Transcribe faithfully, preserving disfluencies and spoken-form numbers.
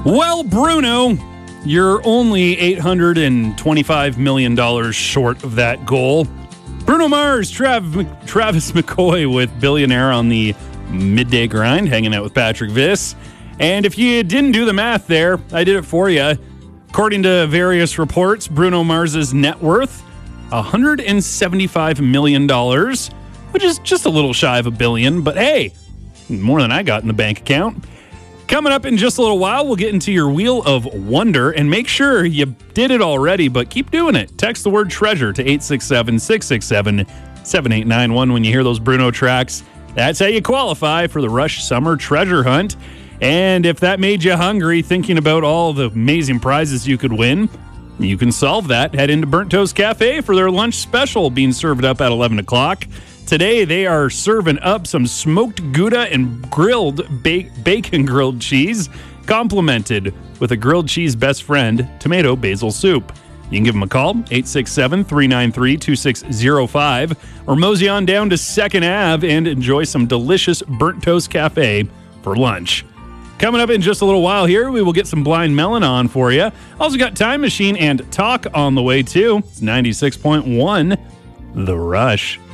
Well, Bruno, you're only eight hundred twenty-five million dollars short of that goal. Bruno Mars, Trav, Travis McCoy with Billionaire on the midday grind, hanging out with Patrick Viss. And if you didn't do the math there, I did it for you. According to various reports, Bruno Mars's net worth, one hundred seventy-five million dollars, which is just a little shy of a billion, but hey, more than I got in the bank account. Coming up in just a little while, we'll get into your Wheel of Wonder, and make sure you did it already, but keep doing it. Text the word treasure to eight six seven, six six seven, seven eight nine one when you hear those Bruno tracks. That's how you qualify for the Rush Summer Treasure Hunt. And if that made you hungry thinking about all the amazing prizes you could win, you can solve that. Head into Burnt Toast Cafe for their lunch special being served up at eleven o'clock. Today, they are serving up some smoked Gouda and grilled ba- bacon grilled cheese, complemented with a grilled cheese best friend, tomato basil soup. You can give them a call, eight six seven, three nine three, two six zero five, or mosey on down to second Avenue and enjoy some delicious Burnt Toast Cafe for lunch. Coming up in just a little while here, we will get some Blind Melon on for you. Also got Time Machine and Talk on the way, too. It's ninety-six point one, The Rush.